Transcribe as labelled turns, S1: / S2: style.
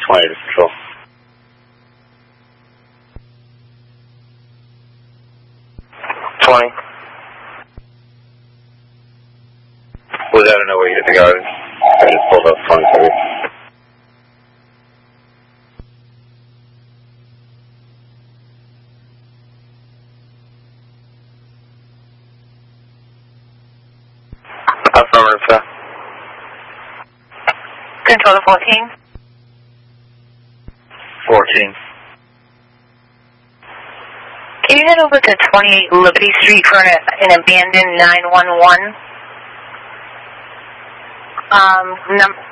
S1: 20 to control. Was out of nowhere, you hit the guard. I just pulled up 2030. Affirmative, sir.
S2: Control to 14.
S1: 14.
S2: Can you head over to 28 Liberty Street for an abandoned 911?